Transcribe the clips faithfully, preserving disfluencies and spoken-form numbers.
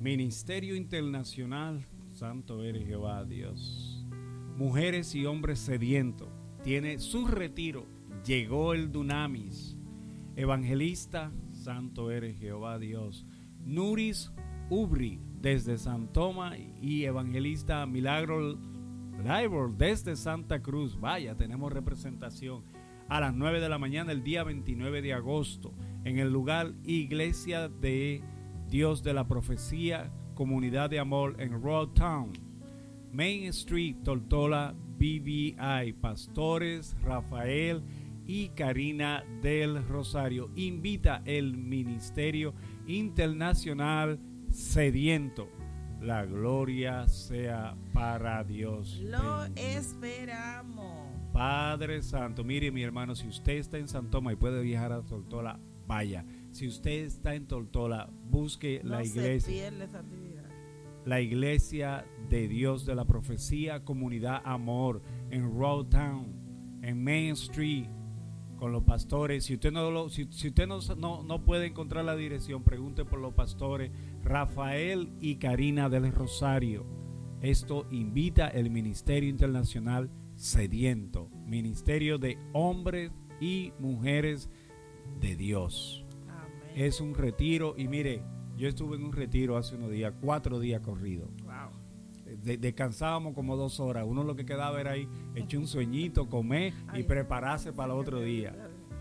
Ministerio Internacional, Santo eres Jehová Dios. Mujeres y hombres sedientos, tiene su retiro. Llegó el Dunamis. Evangelista, Santo eres Jehová Dios. Nuris Ubri desde San Tomás y Evangelista Milagro Libor desde Santa Cruz. Vaya, tenemos representación a las nueve de la mañana el día veintinueve de agosto en el lugar Iglesia de Dios de la Profecía, Comunidad de Amor en Road Town, Main Street, Tortola, B B I. Pastores Rafael y Karina del Rosario. Invita el Ministerio Internacional Sediento. La gloria sea para Dios. Lo esperamos. Padre Santo, mire mi hermano, si usted está en San Tomás y puede viajar a Tortola, vaya. Si usted está en Tortola, busque no la iglesia. Se pierde esa actividad. La Iglesia de Dios de la Profecía, Comunidad Amor en Road Town, en Main Street, con los pastores. Si usted no lo, si, si usted no, no, no puede encontrar la dirección, pregunte por los pastores Rafael y Karina del Rosario. Esto invita el Ministerio Internacional Sediento, Ministerio de Hombres y Mujeres de Dios. Amén. Es un retiro y mire, yo estuve en un retiro hace unos días, cuatro días corridos. Wow. De, descansábamos como dos horas. Uno lo que quedaba era ahí, echar un sueñito, comer y prepararse para el otro día.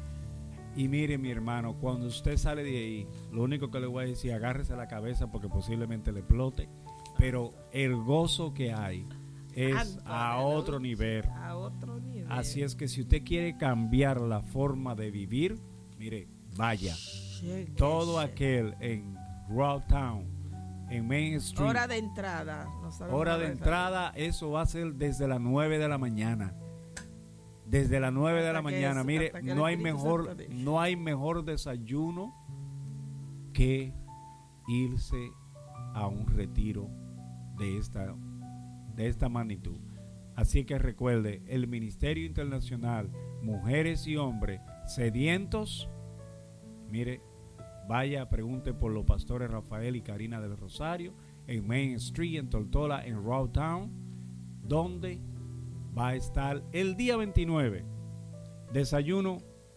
Y mire mi hermano, cuando usted sale de ahí, lo único que le voy a decir, agárrese la cabeza porque posiblemente le explote. Pero el gozo que hay es a otro nivel. A otro nivel. Así es que si usted quiere cambiar la forma de vivir, mire, vaya. Cheque, Todo cheque. aquel en Road Town, en Main Street. Hora de entrada. No Hora de entrada, eso va a ser desde las nueve de la mañana. Desde las nueve de la mañana. Mire, no hay mejor, no hay mejor desayuno que irse a un retiro de esta, de esta magnitud. Así que recuerde, el Ministerio Internacional, mujeres y hombres sedientos, mire, vaya, pregunte por los pastores Rafael y Karina del Rosario en Main Street, en Tortola, en Road Town, donde va a estar el día veintinueve. Desayuno,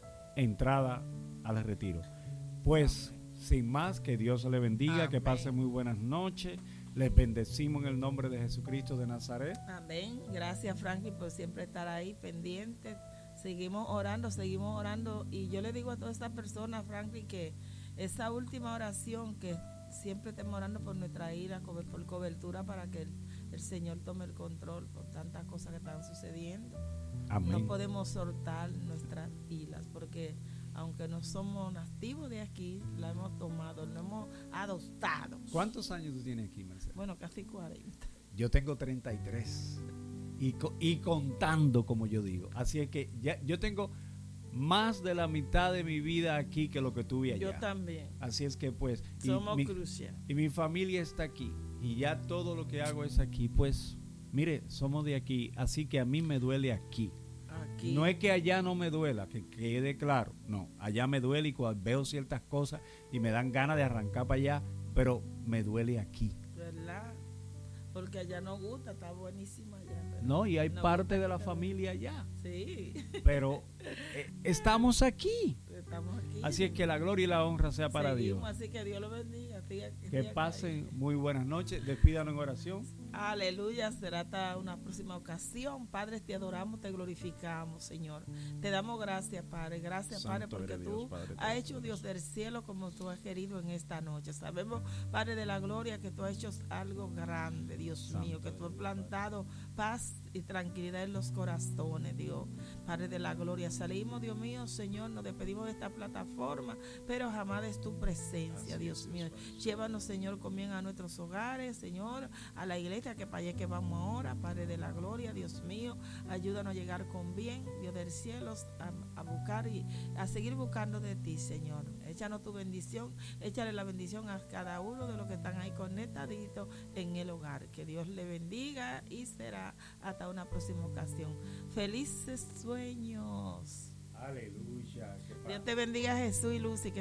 entrada al retiro. Pues, sin más, que Dios le bendiga, Amén. Que pase muy buenas noches. Les bendecimos en el nombre de Jesucristo de Nazaret. Amén. Gracias, Frankie, por siempre estar ahí pendiente. Seguimos orando, seguimos orando. Y yo le digo a todas estas personas, Frankie, que esa última oración que siempre estemos orando por nuestra ira, por cobertura, para que el, el Señor tome el control por tantas cosas que están sucediendo. Amén. No podemos soltar nuestras iras, porque aunque no somos nativos de aquí, la hemos tomado, la hemos adoptado. ¿Cuántos años tú tienes aquí, Marcelo? Bueno, casi cuarenta. Yo tengo treinta y tres y, y contando, como yo digo. Así es que ya, yo tengo más de la mitad de mi vida aquí que lo que tuve allá. Yo también. Así es que pues y somos mi, cruciales. Y mi familia está aquí y ya todo lo que hago es aquí. Pues mire, somos de aquí, así que a mí me duele aquí. Aquí. No es que allá no me duela, que quede claro. No, allá me duele y cuando veo ciertas cosas y me dan ganas de arrancar para allá, pero me duele aquí. ¿Verdad? Porque allá no gusta, está buenísimo allá. No, y hay no parte de la familia allá. Sí. Pero eh, estamos aquí. Estamos aquí. Así es que la gloria y la honra sea para Seguimos, Dios. Así que Dios lo bendiga. Siga, Que siga pasen ahí. muy buenas noches. Despídanos en oración. Aleluya, será hasta una próxima ocasión. Padre, te adoramos, te glorificamos, Señor. Te damos gracias, Padre. Gracias, Santo Padre, porque eres tú Dios, Padre, has hecho, Dios del cielo, como tú has querido en esta noche. Sabemos, Padre de la gloria, que tú has hecho algo grande, Dios Santo mío, que tú has eres Dios, plantado paz y tranquilidad en los corazones, Dios. Padre de la gloria, salimos, Dios mío, Señor, nos despedimos de esta plataforma, pero jamás es tu presencia, Así Dios es, mío. Padre. Llévanos, Señor, con bien a nuestros hogares, Señor, a la iglesia que para allá que vamos ahora, Padre de la gloria, Dios mío, ayúdanos a llegar con bien, Dios del cielo, a, a buscar y a seguir buscando de ti, Señor. Échanos tu bendición, échale la bendición a cada uno de los que están ahí conectaditos en el hogar. Que Dios le bendiga y será hasta una próxima ocasión. Felices sueños. Aleluya. Dios te bendiga, Jesús y Lucy, que